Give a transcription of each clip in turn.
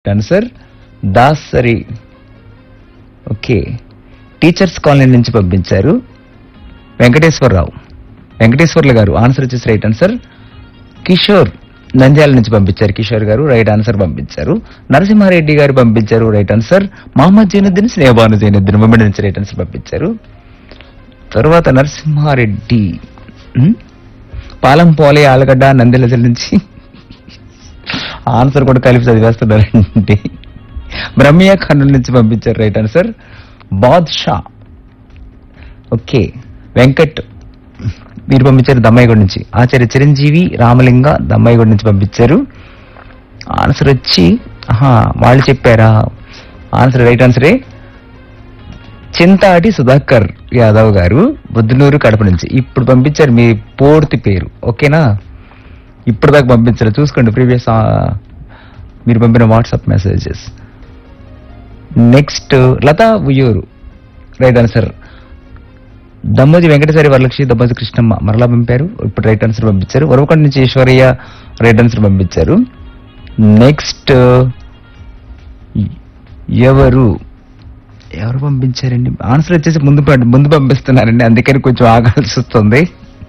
Answer Dasari. Okay, teachers colony నుంచి పంపించారు వెంకటేశ్వరరావు, వెంకటేశ్వర్లు గారు. ఆన్సర్ వచ్చేసి రైట్ ఆన్సర్. కిషోర్ నంద్యాల నుంచి పంపించారు, కిషోర్ గారు రైట్ ఆన్సర్ పంపించారు. నరసింహారెడ్డి గారు పంపించారు రైట్ ఆన్సర్. మహమ్మద్ జైనుద్దీన్, స్నేహబాను జైనుద్దీన్ ముమ్మడి నుంచి రైట్ ఆన్సర్ పంపించారు. తర్వాత నరసింహారెడ్డి పాలంపోలే ఆలగడ్డ నంద్యాల జిల్లా నుంచి ఆన్సర్ కూడా కలిపి చదివేస్తున్నారండి. బ్రహ్మియా ఖండల్ నుంచి పంపించారు right answer. Badshah. Okay, Venkat మీరు పంపించారు దమ్మాయిగూడ నుంచి. ఆచార్య చిరంజీవి రామలింగ దమ్మాయిగూడ నుంచి పంపించారు. ఆన్సర్ వచ్చి వాళ్ళు చెప్పారా? Answer right ఆన్సరే. చింతాటి సుధాకర్ యాదవ్ గారు బుద్ధనూరు కడప నుంచి ఇప్పుడు పంపించారు మీ పూర్తి పేరు. ఓకేనా, ఇప్పుడు దాకా పంపించారు చూసుకోండి ప్రీవియస్ మీరు పంపిన WhatsApp messages. Next Lata Uyyuru right answer. Dammoji Venkateswari Varalakshmi, Dammoji Krishnamma మరలా పంపారు, ఇప్పుడు రైట్ ఆన్సర్ పంపించారు. వరవకొండ నుంచి ఈశ్వరయ్య రైట్ ఆన్సర్ పంపించారు. నెక్స్ట్ ఎవరు పంపించారండి? ఆన్సర్ వచ్చేసి ముందు పంపిస్తున్నారండి, అందుకని కొంచెం ఆగాల్సి వస్తుంది.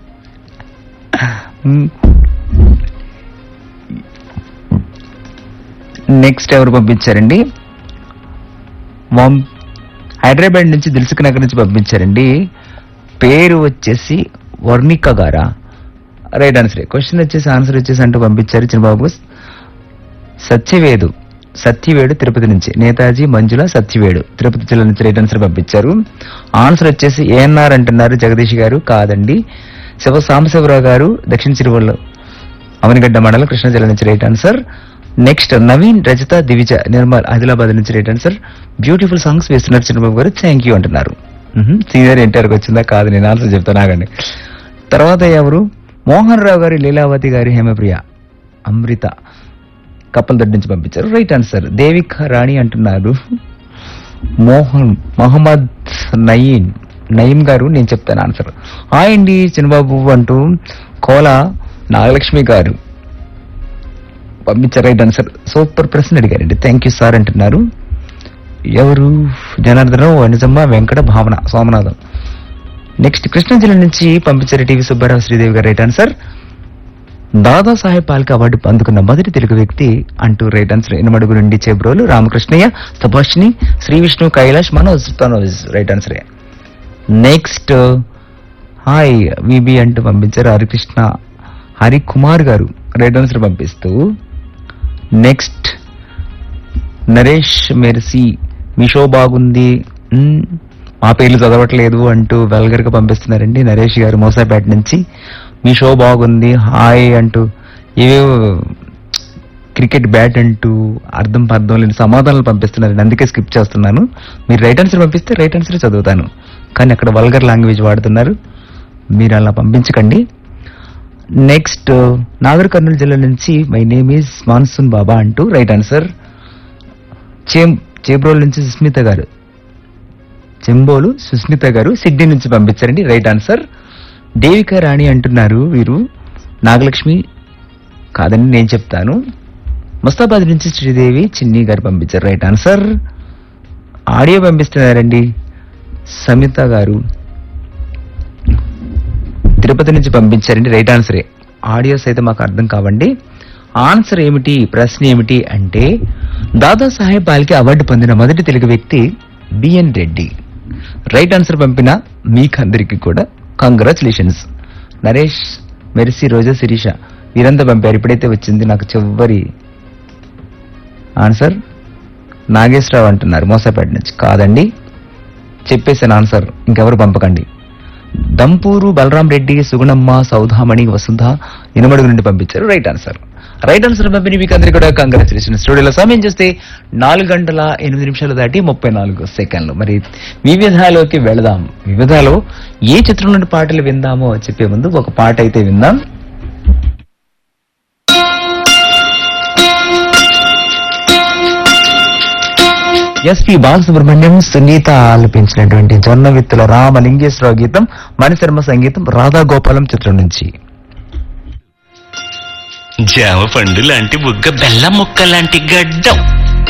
నెక్స్ట్ ఎవరు పంపించారండి? హైదరాబాద్ నుంచి దిల్సుఖ్ నగర్ నుంచి పంపించారండి. పేరు వచ్చేసి వర్ణిక గారా? Right answer. క్వశ్చన్ వచ్చేసి ఆన్సర్ వచ్చేసి అంటూ పంపించారు చిన్నబాబు. సత్యవేడు తిరుపతి నుంచి. నేతాజీ మంజుల సత్యవేడు తిరుపతి జిల్లా నుంచి రైట్ ఆన్సర్ పంపించారు. ఆన్సర్ వచ్చేసి ఏఎన్ఆర్ అంటున్నారు జగదీష్ గారు. కాదండి, సాంబశివరావు గారు దక్షిణ తిరువల్లో అవనిగడ్డ మండలం కృష్ణా జిల్లా నుంచి right answer. Next Naveen, Rajitha, Divija Nirmal Adilabad నుంచి రైట్ ఆన్సర్. బ్యూటిఫుల్ సాంగ్స్ వేస్తున్నారు చిన్నబాబు గారు, థ్యాంక్ యూ అంటున్నారు. సీనియర్ ఎన్టీఆర్కి వచ్చిందా? కాదు, నేను ఆన్సర్ చెప్తాను ఆగండి. తర్వాత ఎవరు? మోహన్ రావు గారు, లీలావతి గారి, హేమప్రియ, అమృత కప్పలదొడ్డి నుంచి పంపించారు రైట్ ఆన్సర్. దేవిక రాణి అంటున్నారు. మొహమ్మద్ నయీం గారు, నేను చెప్తాను ఆన్సర్. హాయ్ అండి చిన్నబాబు అంటూ కోల నాగలక్ష్మి గారు పంపించారు రైట్ ఆన్సర్. సూపర్ ప్రశ్న అడిగారండి, థ్యాంక్ యూ సార్ అంటున్నారు. ఎవరు? జనార్దనం, వనిజమ్మ, వెంకట, భావన, సోమనాథం. నెక్స్ట్ కృష్ణా జిల్లా నుంచి పంపించారు టీవీ సుబ్బారావు, శ్రీదేవి గారు right answer. Dadasaheb Phalke award అందుకున్న మొదటి తెలుగు వ్యక్తి అంటూ రైట్ ఆన్సర్. ఎనమడుగు నుండి Chebrolu Ramakrishnaiah, Subhashini, Shri Vishnu, Kailash, Tanoj right ఆన్సరే. Next hi VB అంటూ పంపించారు హరికృష్ణ, హరికుమార్ గారు రైట్ ఆన్సర్ పంపిస్తూ. నెక్స్ట్ నరేష్ మెర్సీ, మీ షో బాగుంది, మా పేర్లు చదవట్లేదు అంటూ వెల్గర్ గా పంపిస్తున్నారండి నరేష్ గారు మోసాపేట నుంచి. మీ షో బాగుంది హాయ్ అంటూ ఏవేవో క్రికెట్ బ్యాట్ అంటూ అర్థం లేని సమాధానాలు పంపిస్తున్నారండి, అందుకే స్కిప్ చేస్తున్నాను. మీరు రైట్ ఆన్సర్ పంపిస్తే రైట్ ఆన్సర్ చదువుతాను, కానీ అక్కడ వల్గర్ లాంగ్వేజ్ వాడుతున్నారు, మీరు అలా పంపించకండి. నెక్స్ట్ నాగర్ కర్నూలు జిల్లా నుంచి మై నేమ్ ఈజ్ మాన్సూన్ బాబా అంటూ రైట్ ఆన్సర్. చేబ్రోల్ నుంచి సుస్మిత గారు, చెంబోలు సుస్మిత గారు సిడ్నీ నుంచి పంపించారండి రైట్ ఆన్సర్. దేవిక రాణి అంటున్నారు వీరు. నాగలక్ష్మి కాదని నేను చెప్తాను. ముస్తాబాద్ నుంచి శ్రీదేవి చిన్ని గారు పంపించారు రైట్ ఆన్సర్. ఆడియో పంపిస్తున్నారండి సమిత గారు, తిరుపతి నుంచి పంపించారండి రైట్ ఆన్సరే. ఆడియోస్ అయితే మాకు అర్థం కావండి. ఆన్సర్ ఏమిటి, ప్రశ్న ఏమిటి అంటే దాదాసాహెబ్ పాల్కే అవార్డు పొందిన మొదటి తెలుగు వ్యక్తి బిఎన్ రెడ్డి. రైట్ ఆన్సర్ పంపిన మీకందరికీ కూడా కంగ్రాచులేషన్స్. నరేష్, మెర్సీ, రోజా, శిరీష వీరంతా పంపారు. ఇప్పుడైతే వచ్చింది నాకు చివరి ఆన్సర్. నాగేశ్వరరావు అంటున్నారు మోసాపేట నుంచి. కాదండి, చెప్పేసాను ఆన్సర్, ఇంకెవరు పంపకండి. దంపూరు బలరాం రెడ్డి, సుగుణమ్మ, సౌధామణి, వసుధ ఇనమడుగు నుండి పంపించారు రైట్ ఆన్సర్. రైట్ ఆన్సర్ పంపిణీ మీకు అందరికీ కూడా కంగ్రాచులేషన్. స్టూడియోలో సమయం చూస్తే 4:08 దాటి 34 మరి వివిధాలోకి వెళదాం. వివిధాలో ఏ చిత్రం నుండి పాటలు విందామో చెప్పే ముందు ఒక పాట అయితే విందాం. ఎస్పి బాలసుబ్రహ్మణ్యం, సునీత ఆలపించినటువంటి జొన్న విత్తుల రామలింగేశ్వరరావు గీతం, మణిశర్మ సంగీతం, రాధా గోపాలం చిత్రం నుంచి. జామ పండు లాంటి బుగ్గ, బెల్లం ముక్క లాంటి గడ్డం,